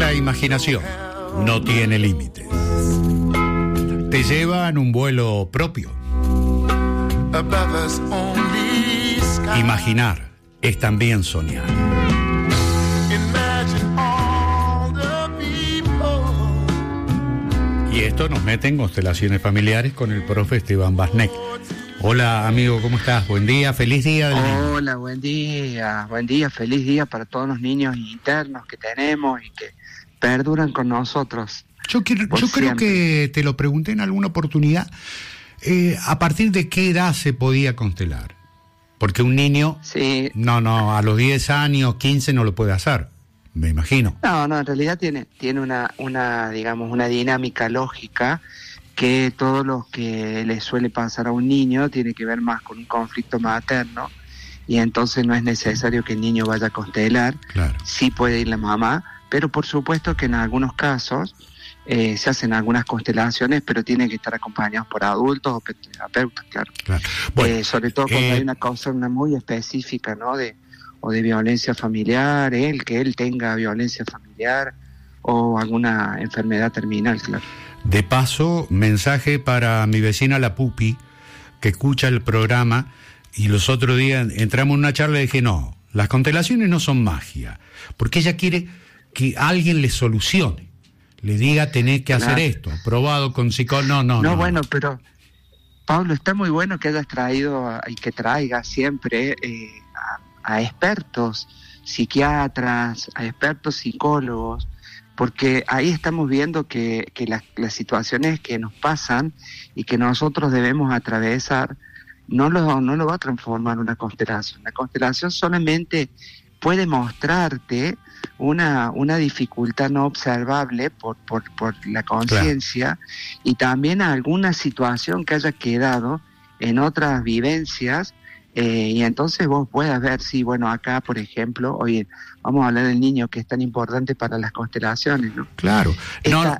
La imaginación no tiene límites. Te lleva en un vuelo propio. Imaginar es también soñar. Y esto nos mete en constelaciones familiares con el profe Esteban Basnek. Hola amigo, ¿cómo estás? Buen día, feliz día del niño. Hola, buen día, feliz día para todos los niños internos que tenemos y que perduran con nosotros. Yo creo que te lo pregunté en alguna oportunidad, ¿a partir de qué edad se podía constelar? Porque un niño, sí. No, a los 10 años, 15 no lo puede hacer, me imagino. No, en realidad tiene una digamos, una dinámica lógica que todo lo que le suele pasar a un niño tiene que ver más con un conflicto materno, y entonces no es necesario que el niño vaya a constelar. Claro. Sí puede ir la mamá, pero por supuesto que en algunos casos se hacen algunas constelaciones, pero tienen que estar acompañados por adultos o terapeutas, claro. Bueno, sobre todo cuando hay una causa muy específica, ¿no? de violencia familiar, que él tenga violencia familiar o alguna enfermedad terminal, claro. De paso, mensaje para mi vecina la Pupi, que escucha el programa, y los otros días entramos en una charla y dije, no, las constelaciones no son magia, porque ella quiere que alguien le solucione, le diga tenés que hacer esto, probado con psicólogo, no. Bueno, pero Pablo, está muy bueno que hayas traído y que traiga siempre a expertos psiquiatras, a expertos psicólogos, porque ahí estamos viendo que las situaciones que nos pasan y que nosotros debemos atravesar no lo va a transformar una constelación. La constelación solamente puede mostrarte una dificultad no observable por la conciencia, claro, y también alguna situación que haya quedado en otras vivencias, y entonces vos puedas ver, sí, bueno, acá, por ejemplo, oye, vamos a hablar del niño, que es tan importante para las constelaciones, ¿no? Claro. Esta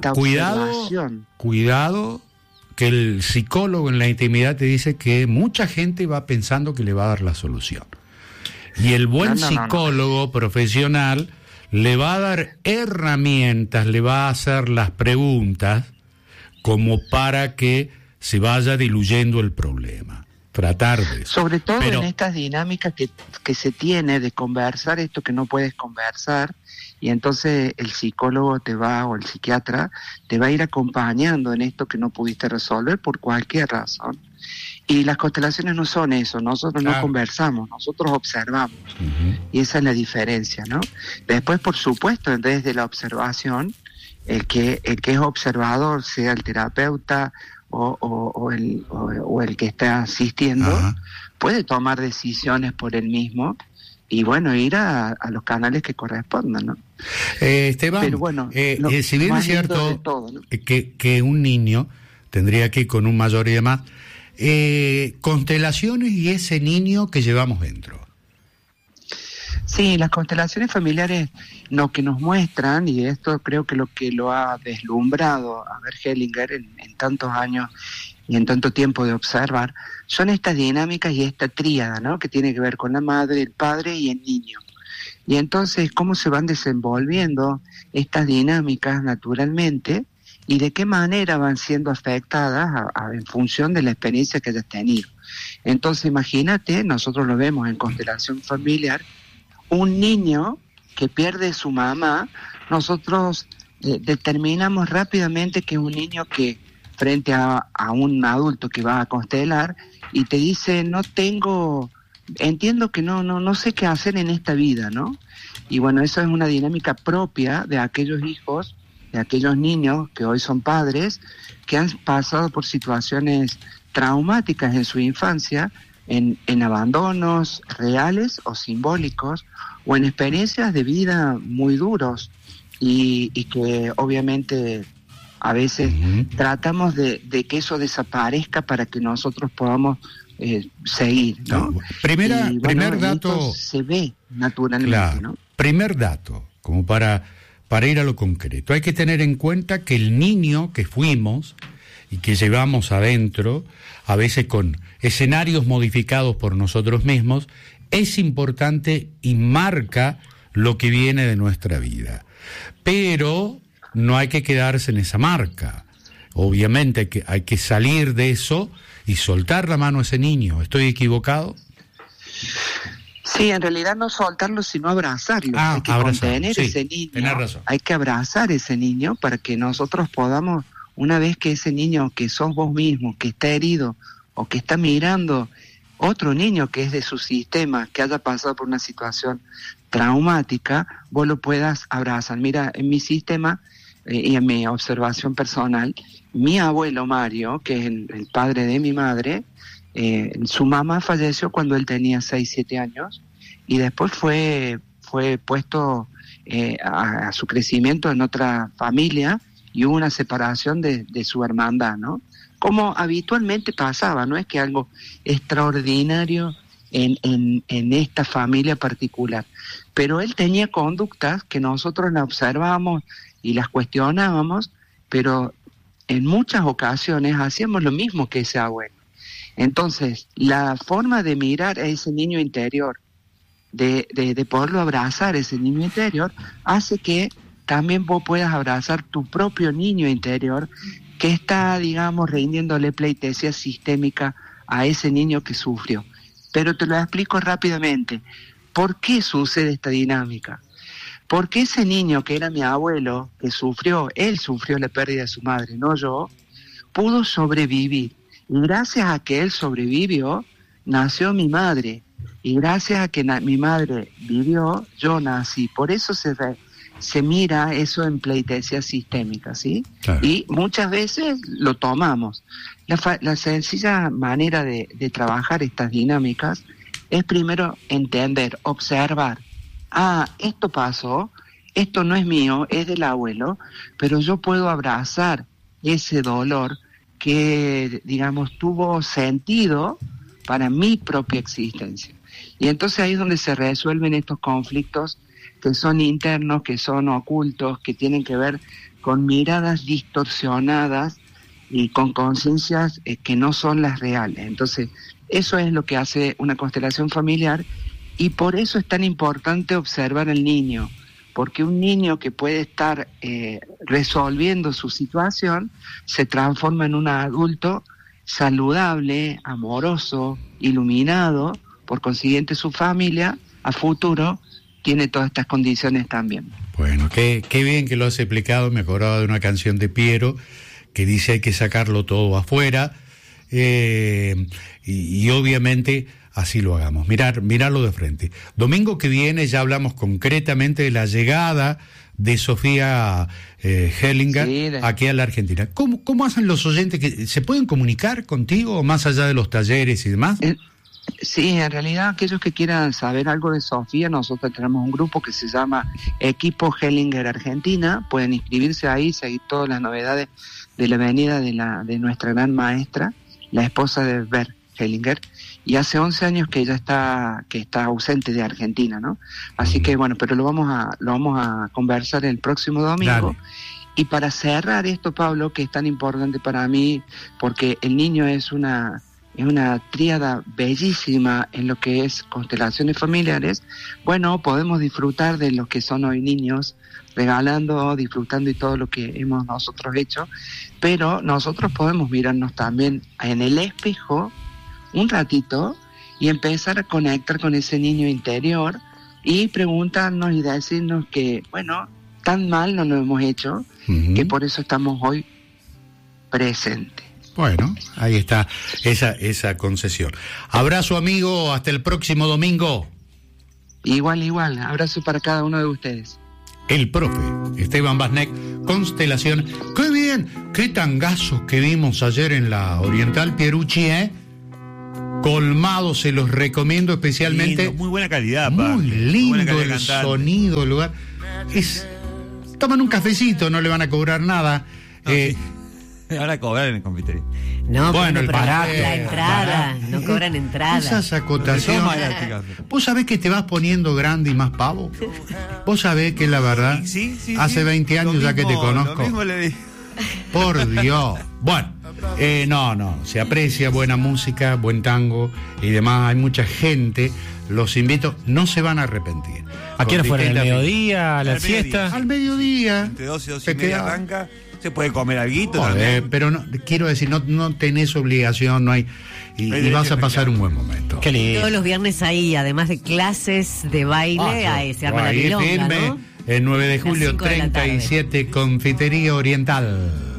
Cuidado, que el psicólogo en la intimidad te dice que mucha gente va pensando que le va a dar la solución. Y el buen psicólogo profesional le va a dar herramientas, le va a hacer las preguntas como para que se vaya diluyendo el problema. Tratar de eso. Sobre todo en estas dinámicas que se tiene de conversar esto que no puedes conversar, y entonces el psicólogo o el psiquiatra te va a ir acompañando en esto que no pudiste resolver por cualquier razón. Y las constelaciones no son eso, nosotros no conversamos, nosotros observamos. Uh-huh. Y esa es la diferencia, ¿no? Después, por supuesto, desde la observación, el que es observador, sea el terapeuta o el que está asistiendo, uh-huh, puede tomar decisiones por él mismo y bueno, ir a los canales que correspondan, ¿no? Esteban, pero bueno, si bien es cierto todo, ¿no? que un niño tendría que ir con un mayor y demás, constelaciones y ese niño que llevamos dentro. Sí, las constelaciones familiares lo que nos muestran, y esto creo que lo ha deslumbrado a Bert Hellinger en tantos años y en tanto tiempo de observar, son estas dinámicas y esta tríada, ¿no? Que tiene que ver con la madre, el padre y el niño. Y entonces, cómo se van desenvolviendo estas dinámicas naturalmente y de qué manera van siendo afectadas en función de la experiencia que hayas tenido. Entonces, imagínate, nosotros lo vemos en constelación familiar, un niño que pierde su mamá, nosotros determinamos rápidamente que es un niño que frente a un adulto que va a constelar y te dice, entiendo que no sé qué hacer en esta vida, ¿no? Y bueno, eso es una dinámica propia de aquellos hijos, de aquellos niños que hoy son padres, que han pasado por situaciones traumáticas en su infancia, en abandonos reales o simbólicos, o en experiencias de vida muy duros, y que obviamente a veces tratamos de que eso desaparezca para que nosotros podamos seguir, ¿no? Primer dato se ve naturalmente, claro, ¿no? Primer dato, como para ir a lo concreto, hay que tener en cuenta que el niño que fuimos y que llevamos adentro, a veces con escenarios modificados por nosotros mismos, es importante y marca lo que viene de nuestra vida. Pero no hay que quedarse en esa marca. Obviamente hay que salir de eso y soltar la mano a ese niño. ¿Estoy equivocado? Sí, en realidad no soltarlo, sino abrazarlo. Hay que contener ese niño. Tenés razón. Hay que abrazar ese niño para que nosotros podamos, una vez que ese niño que sos vos mismo, que está herido o que está mirando otro niño que es de su sistema, que haya pasado por una situación traumática, vos lo puedas abrazar. Mira, en mi sistema y en mi observación personal, mi abuelo Mario, que es el padre de mi madre, su mamá falleció cuando él tenía 6, 7 años y después fue puesto a su crecimiento en otra familia y hubo una separación de su hermandad, ¿no? Como habitualmente pasaba, no es que algo extraordinario en esta familia particular, pero él tenía conductas que nosotros la observábamos y las cuestionábamos, pero en muchas ocasiones hacíamos lo mismo que ese abuelo. Entonces, la forma de mirar a ese niño interior, de poderlo abrazar, ese niño interior, hace que también vos puedas abrazar tu propio niño interior que está, digamos, rindiéndole pleitesía sistémica a ese niño que sufrió. Pero te lo explico rápidamente. ¿Por qué sucede esta dinámica? Porque ese niño que era mi abuelo, que sufrió, él sufrió la pérdida de su madre, no yo, pudo sobrevivir. Y gracias a que él sobrevivió, nació mi madre. Y gracias a que mi madre vivió, yo nací. Por eso se mira eso en pleitesía sistémica, ¿sí? Claro. Y muchas veces lo tomamos. La sencilla manera de trabajar estas dinámicas es primero entender, observar. Esto pasó, esto no es mío, es del abuelo, pero yo puedo abrazar ese dolor que, digamos, tuvo sentido para mi propia existencia. Y entonces ahí es donde se resuelven estos conflictos que son internos, que son ocultos, que tienen que ver con miradas distorsionadas y con conciencias que no son las reales. Entonces, eso es lo que hace una constelación familiar y por eso es tan importante observar al niño, porque un niño que puede estar resolviendo su situación se transforma en un adulto saludable, amoroso, iluminado, por consiguiente su familia a futuro tiene todas estas condiciones también. Bueno, qué bien que lo has explicado. Me acordaba de una canción de Piero que dice hay que sacarlo todo afuera y obviamente así lo hagamos, mirarlo de frente. Domingo que viene ya hablamos concretamente de la llegada de Sofía Hellinger aquí a la Argentina. ¿Cómo hacen los oyentes? Que se pueden comunicar contigo más allá de los talleres y demás? Sí, en realidad aquellos que quieran saber algo de Sofía, nosotros tenemos un grupo que se llama Equipo Hellinger Argentina, pueden inscribirse ahí, seguir todas las novedades de la venida de nuestra gran maestra, la esposa de Bert Hellinger, y hace 11 años que ella está ausente de Argentina, ¿no? Así que bueno, pero lo vamos a conversar el próximo domingo. Dale. Y para cerrar esto, Pablo, que es tan importante para mí, porque el niño es una tríada bellísima en lo que es constelaciones familiares, bueno, podemos disfrutar de lo que son hoy niños, regalando, disfrutando y todo lo que hemos nosotros hecho, pero nosotros podemos mirarnos también en el espejo un ratito y empezar a conectar con ese niño interior y preguntarnos y decirnos que, bueno, tan mal no lo hemos hecho, que por eso estamos hoy presentes. Bueno, ahí está esa concesión. Abrazo, amigo, hasta el próximo domingo. Igual, abrazo para cada uno de ustedes. El profe Esteban Basnek, Constelación. ¡Qué bien! ¡Qué tangazos que vimos ayer en la Oriental Pierucci, Colmado, se los recomiendo especialmente. Lindo, muy buena calidad, muy lindo el sonido, el lugar. Toman un cafecito, no le van a cobrar nada. No, sí. Van a cobrar en el confitería. No, bueno, el barato. La entrada, no cobran entrada. Esas acotaciones. ¿Vos sabés que te vas poniendo grande y más pavo? ¿Vos sabés que la verdad? Sí, hace 20 años ya que te conozco. Lo mismo le dije. Por Dios. Bueno, no, se aprecia buena música, buen tango y demás. Hay mucha gente los invito, no se van a arrepentir. ¿A qué hora fueron? ¿Al Cortiqueta, mediodía? ¿A la Al mediodía. siesta? al mediodía. Entre 12 y 12 Te y media queda- arranca. Se puede comer alguito Joder, también. pero no, quiero decir, no tenés obligación, no hay, y hay vas derecho a a pasar reclamo. un buen momento. Qué lindo. Todos los viernes ahí, además de clases de baile, ahí se arma la Ahí milonga, firme, ¿no? el 9 de Las julio, 5 de la tarde. 37, Confitería Oriental.